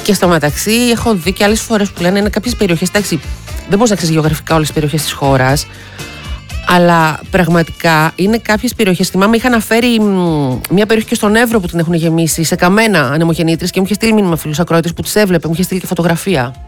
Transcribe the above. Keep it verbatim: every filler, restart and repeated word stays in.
Και στο μεταξύ έχω δει και άλλες φορές που λένε είναι κάποιες περιοχές. Εντάξει, δεν μπορείς να ξέρεις γεωγραφικά όλες τις περιοχές της χώρας. Αλλά πραγματικά είναι κάποιες περιοχές. Θυμάμαι, είχα αναφέρει μια περιοχή και στον Εύρο που την έχουν γεμίσει σε καμένα ανεμογεννήτρες και μου είχε στείλει μήνυμα φίλους ακροατές που τις έβλεπε, μου είχε στείλει και φωτογραφία.